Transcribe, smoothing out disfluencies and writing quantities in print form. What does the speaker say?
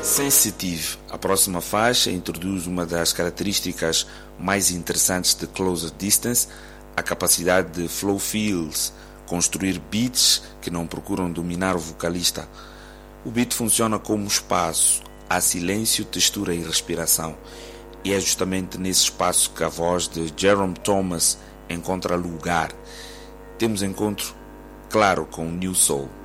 Sensitive, a próxima faixa, introduz uma das características mais interessantes de Closer Distance, a capacidade de flow fills, construir beats que não procuram dominar o vocalista. O beat funciona como espaço, há silêncio, textura e respiração, e é justamente nesse espaço que a voz de Jerome Thomas encontra lugar. Temos encontro claro com New Soul.